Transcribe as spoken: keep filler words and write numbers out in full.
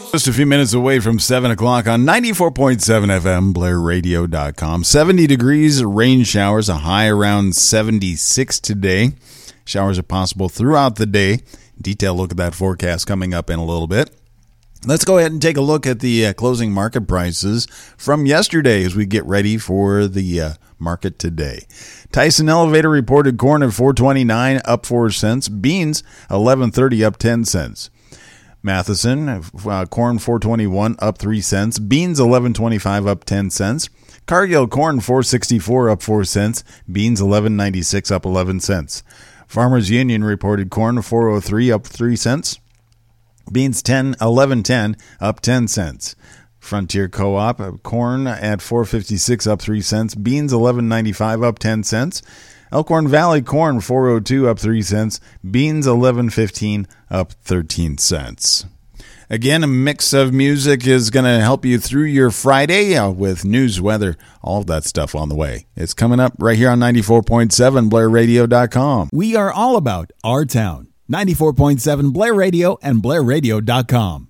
Just a few minutes away from seven o'clock on ninety-four point seven F M, Blair Radio dot com. seventy degrees, rain showers, a high around seventy-six today. Showers are possible throughout the day. Detailed look at that forecast coming up in a little bit. Let's go ahead and take a look at the uh, closing market prices from yesterday as we get ready for the uh, market today. Tyson Elevator reported corn at four twenty-nine, up four cents. Beans, eleven thirty, up ten cents. Matheson, uh, corn four twenty-one, up three cents. Beans eleven twenty-five, up ten cents. Cargill corn four sixty-four, up four cents. Beans eleven ninety-six, up eleven cents. Farmers Union reported corn four oh three, up three cents. Beans ten eleven ten, up ten cents. Frontier Co-op corn at four fifty-six, up three cents. Beans eleven ninety-five, up ten cents. Elkhorn Valley corn four oh two, up three cents. Beans eleven fifteen, up thirteen cents. Again, a mix of music is going to help you through your Friday uh, with news, weather, all of that stuff on the way. It's coming up right here on ninety-four point seven Blair Radio dot com. We are all about our town. ninety-four point seven Blair Radio and Blair Radio dot com.